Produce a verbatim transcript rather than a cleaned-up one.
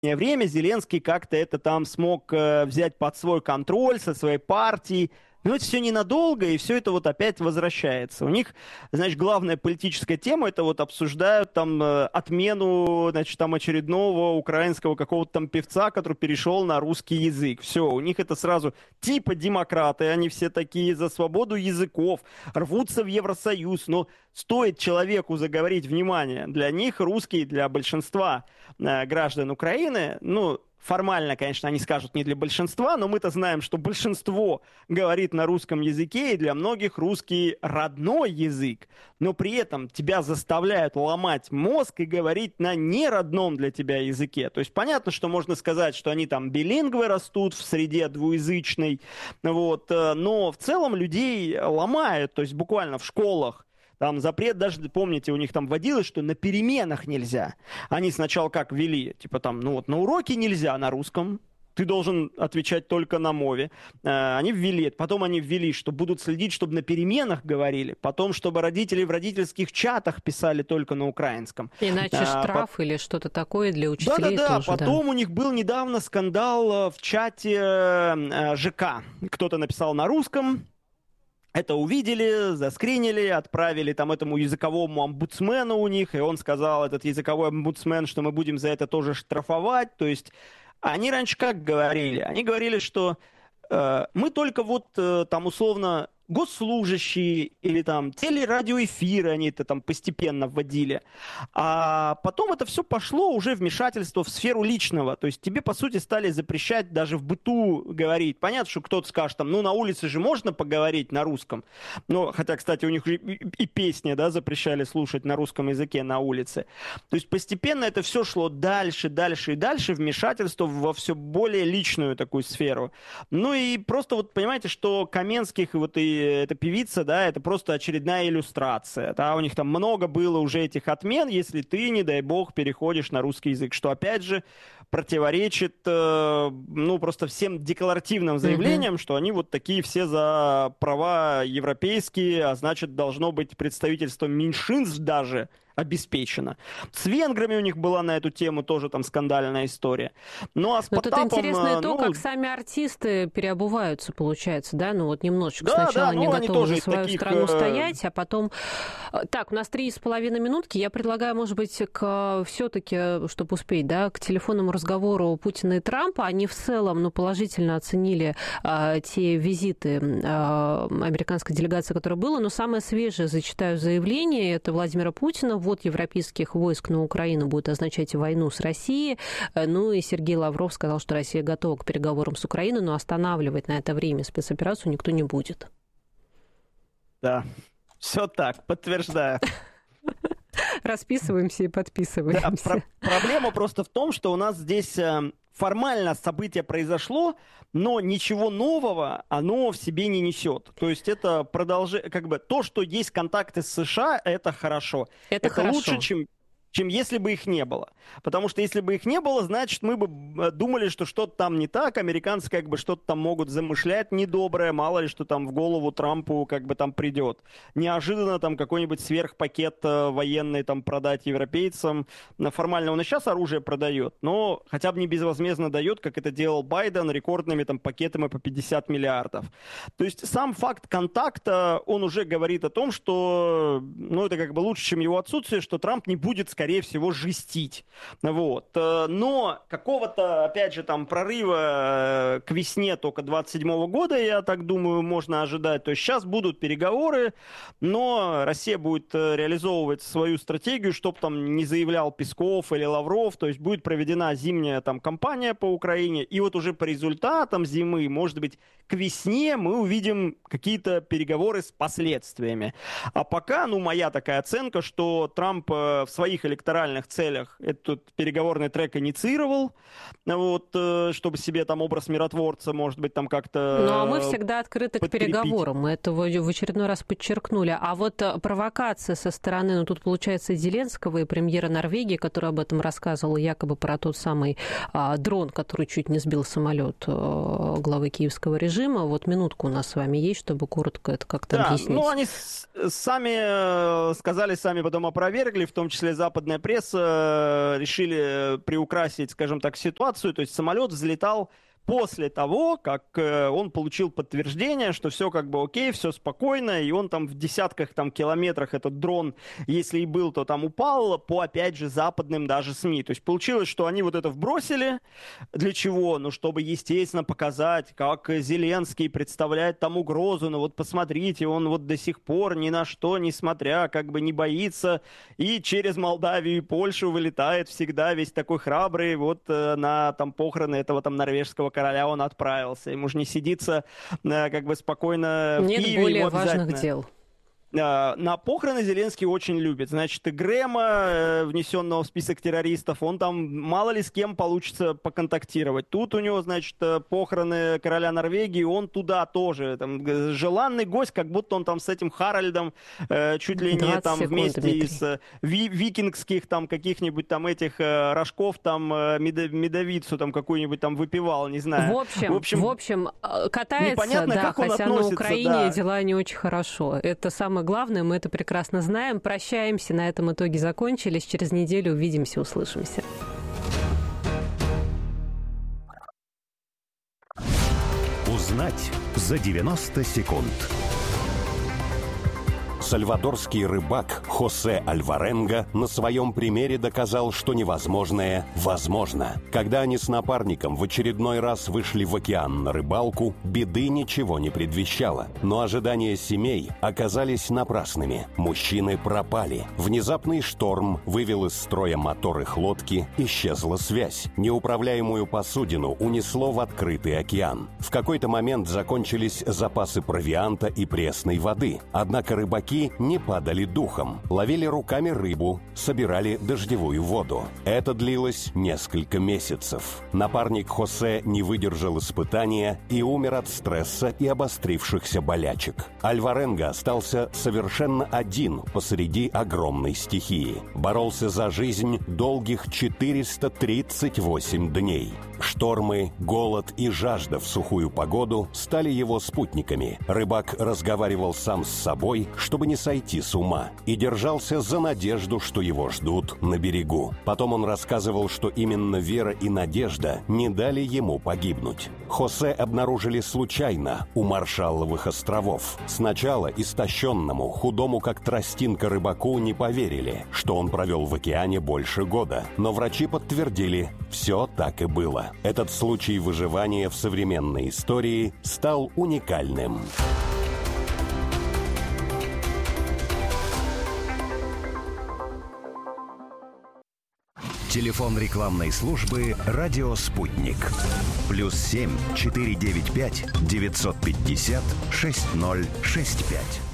время Зеленский как-то это там смог э, взять под свой контроль со своей партией. Но это все ненадолго, и все это вот опять возвращается. У них, значит, главная политическая тема, это вот обсуждают там э, отмену, значит, там очередного украинского какого-то там певца, который перешел на русский язык. Все, у них это сразу типа демократы, они все такие за свободу языков, рвутся в Евросоюз, но стоит человеку заговорить, внимание, для них русский, для большинства э, граждан Украины, ну, формально, конечно, они скажут не для большинства, но мы-то знаем, что большинство говорит на русском языке, и для многих русский родной язык. Но при этом тебя заставляют ломать мозг и говорить на неродном для тебя языке. То есть понятно, что можно сказать, что они там билингвы растут в среде двуязычной, вот, но в целом людей ломают, то есть буквально в школах. Там запрет даже, помните, у них там вводилось, что на переменах нельзя. Они сначала как ввели, типа там, ну вот на уроке нельзя на русском, ты должен отвечать только на мове. Э, они ввели это, потом они ввели, что будут следить, чтобы на переменах говорили, потом, чтобы родители в родительских чатах писали только на украинском. Иначе А, штраф по... или что-то такое для учителей Да-да-да, тоже. потом Да. у них был недавно скандал в чате э, ЖК. Кто-то написал на русском, это увидели, заскринили, отправили там этому языковому омбудсмену у них, и он сказал, этот языковой омбудсмен, что мы будем за это тоже штрафовать. То есть они раньше как говорили? Они говорили, что э, мы только вот э, там условно госслужащие или там телерадиоэфиры они это там постепенно вводили. А потом это все пошло уже вмешательство в сферу личного. То есть тебе, по сути, стали запрещать даже в быту говорить. Понятно, что кто-то скажет, там, ну, на улице же можно поговорить на русском. Но, хотя, кстати, у них и, и песни, да, запрещали слушать на русском языке на улице. То есть постепенно это все шло дальше, дальше и дальше, вмешательство во все более личную такую сферу. Ну и просто вот понимаете, что Каменских и вот и эта певица, да, это просто очередная иллюстрация. Да, у них там много было уже этих отмен, если ты, не дай бог, переходишь на русский язык, что, опять же, противоречит, э, ну, просто всем декларативным заявлениям, mm-hmm. что они вот такие все за права европейские, а значит, должно быть представительство меньшинств даже обеспечено. С венграми у них была на эту тему тоже там скандальная история. Ну, а с Но Потапом... тут интересно ну, то, как сами артисты переобуваются, получается, да? Ну, вот немножечко да, сначала да, не ну, готовы за свою таких... страну стоять, а потом... Так, у нас три с половиной минутки. Я предлагаю, может быть, к все-таки, чтобы успеть, да, к телефонному разговору Путина и Трампа. Они в целом, ну, положительно оценили а, те визиты а, американской делегации, которая была, но самое свежее, зачитаю заявление, это Владимира Путина. Ввод европейских войск на Украину будет означать войну с Россией. Ну и Сергей Лавров сказал, что Россия готова к переговорам с Украиной, но останавливать на это время спецоперацию никто не будет. Да, все так, подтверждаю. Расписываемся и подписываемся. Да, про- проблема просто в том, что у нас здесь э, формально событие произошло, но ничего нового оно в себе не несет. То есть это продолжение, как бы то, что есть контакты с США, это хорошо. Это, это хорошо. лучше, чем чем если бы их не было. Потому что если бы их не было, значит, мы бы думали, что что-то там не так, американцы как бы что-то там могут замышлять недоброе, мало ли что там в голову Трампу как бы там придет. Неожиданно там какой-нибудь сверхпакет военный там продать европейцам. Формально он и сейчас оружие продает, но хотя бы не безвозмездно дает, как это делал Байден, рекордными там пакетами по пятьдесят миллиардов. То есть сам факт контакта, он уже говорит о том, что, ну, это как бы лучше, чем его отсутствие, что Трамп не будет, скорее всего, жестить. Вот. Но какого-то, опять же, там прорыва к весне только двадцать седьмого года, я так думаю, можно ожидать. То есть сейчас будут переговоры, но Россия будет реализовывать свою стратегию, чтобы там не заявлял Песков или Лавров. То есть будет проведена зимняя там кампания по Украине. И вот уже по результатам зимы, может быть, к весне мы увидим какие-то переговоры с последствиями. А пока, ну, моя такая оценка, что Трамп в своих электоральных целях этот переговорный трек инициировал, вот, чтобы себе там образ миротворца, может быть, там как-то... Ну, а мы всегда открыты подкрепить. К переговорам, мы это в очередной раз подчеркнули. А вот провокация со стороны, ну, тут, получается, Зеленского и премьера Норвегии, который об этом рассказывал, якобы про тот самый а, дрон, который чуть не сбил самолет а, главы киевского режима. Вот минутку у нас с вами есть, чтобы коротко это как-то да, объяснить. Ну, они с- сами сказали, сами потом опровергли, в том числе Запад западная пресса решили приукрасить, скажем так, ситуацию. То есть самолет взлетал после того, как э, он получил подтверждение, что все как бы окей, все спокойно, и он там в десятках там, километрах, этот дрон, если и был, то там упал по, опять же, западным даже СМИ. То есть получилось, что они вот это вбросили. Для чего? Ну, чтобы, естественно, показать, как Зеленский представляет там угрозу. Ну, вот посмотрите, он вот до сих пор ни на что, несмотря, как бы не боится, и через Молдавию и Польшу вылетает всегда весь такой храбрый, вот э, на там похороны этого там норвежского короля он отправился. Ему же не сидится как бы спокойно в Нет Киеве. более важных дел. На похороны Зеленский очень любит. Значит, и Грэма, внесенного в список террористов, он там мало ли с кем получится поконтактировать. Тут у него, значит, похороны короля Норвегии, он туда тоже. Там, желанный гость, как будто он там с этим Харальдом чуть ли не там секунд, вместе Дмитрий. Из ви- викингских там каких-нибудь там этих рожков там медовицу там какую-нибудь там выпивал, не знаю. В общем, в общем, в общем катается, непонятно, да, как он хотя относится, на Украине да. дела не очень хорошо. Это самое главное, мы это прекрасно знаем. Прощаемся, на этом итоге закончились. Через неделю увидимся, услышимся. Узнать за девяносто секунд. Сальвадорский рыбак Хосе Альваренго на своем примере доказал, что невозможное возможно. Когда они с напарником в очередной раз вышли в океан на рыбалку, беды ничего не предвещало. Но ожидания семей оказались напрасными. Мужчины пропали. Внезапный шторм вывел из строя мотор их лодки, исчезла связь. Неуправляемую посудину унесло в открытый океан. В какой-то момент закончились запасы провианта и пресной воды. Однако рыбаки не падали духом, ловили руками рыбу, собирали дождевую воду. Это длилось несколько месяцев. Напарник Хосе не выдержал испытания и умер от стресса и обострившихся болячек. Альваренго остался совершенно один посреди огромной стихии. Боролся за жизнь долгих четыреста тридцать восемь дней. Штормы, голод и жажда в сухую погоду стали его спутниками. Рыбак разговаривал сам с собой, чтобы не сойти с ума, и держался за надежду, что его ждут на берегу. Потом он рассказывал, что именно вера и надежда не дали ему погибнуть. Хосе обнаружили случайно у Маршалловых островов. Сначала истощенному, худому как тростинка рыбаку не поверили, что он провел в океане больше года. Но врачи подтвердили, все так и было. Этот случай выживания в современной истории стал уникальным. Телефон рекламной службы «Радио Спутник». Плюс семь четыре девять пять девятьсот пятьдесят шесть ноль шесть пять.